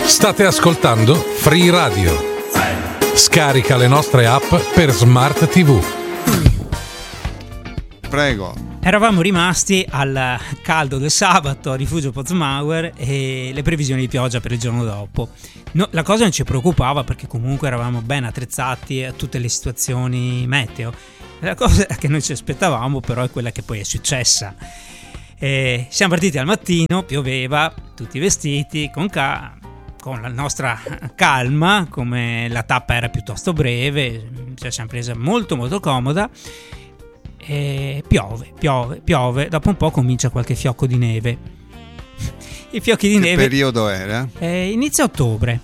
State ascoltando Free Radio. Scarica le nostre app per Smart TV. Prego. Eravamo rimasti al caldo del sabato a Rifugio Potsmauer e le previsioni di pioggia per il giorno dopo. No, la cosa non ci preoccupava perché comunque eravamo ben attrezzati a tutte le situazioni meteo. La cosa che noi ci aspettavamo però è quella che poi è successa. Siamo partiti al mattino, pioveva, tutti vestiti, con la nostra calma, come la tappa era piuttosto breve, ci siamo presa molto molto comoda. Piove, dopo un po' comincia qualche fiocco di neve. I fiocchi di neve. Che periodo era? Inizio ottobre.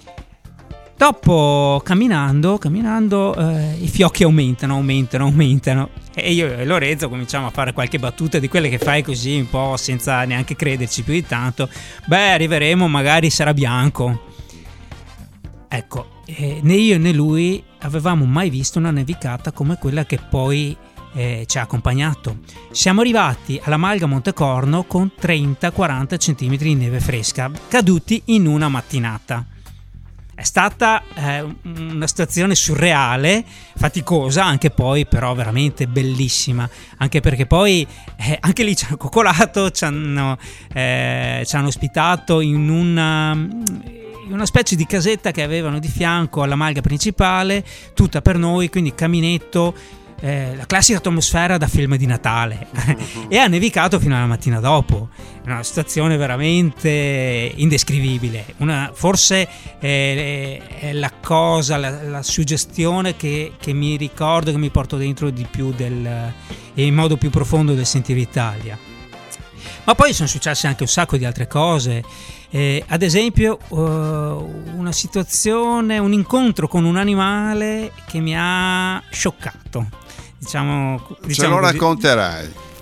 Dopo camminando i fiocchi aumentano e io e Lorenzo cominciamo a fare qualche battuta di quelle che fai così un po' senza neanche crederci più di tanto. Arriveremo, magari sarà bianco. Ecco, né io né lui avevamo mai visto una nevicata come quella che poi ci ha accompagnato. Siamo arrivati alla Malga Montecorno con 30-40 cm di neve fresca caduti in una mattinata. È stata una situazione surreale, faticosa, anche poi però veramente bellissima, anche perché poi anche lì ci hanno coccolato, ci hanno ospitato in una specie di casetta che avevano di fianco alla malga principale, tutta per noi, quindi caminetto, la classica atmosfera da film di Natale. E ha nevicato fino alla mattina dopo, una situazione veramente indescrivibile. Forse è la cosa, la suggestione che mi ricordo, che mi porto dentro di più in modo più profondo del sentire Italia. Ma poi sono successe anche un sacco di altre cose. Ad esempio una situazione, un incontro con un animale che mi ha scioccato. Diciamo Ce lo così. racconterai.